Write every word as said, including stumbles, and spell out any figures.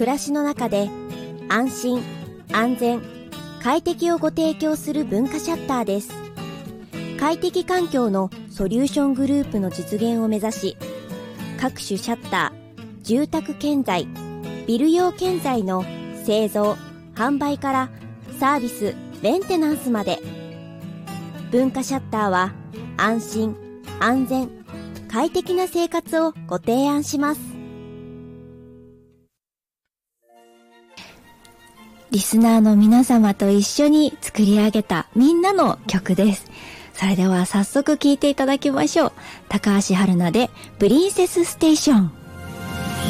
暮らしの中で安心、安全、快適をご提供する文化シャッターです。快適環境のソリューショングループの実現を目指し、各種シャッター、住宅建材、ビル用建材の製造、販売からサービス、メンテナンスまで、文化シャッターは安心、安全、快適な生活をご提案します。リスナーの皆様と一緒に作り上げたみんなの曲です。それでは早速聴いていただきましょう。高橋春菜でプリンセスステーション。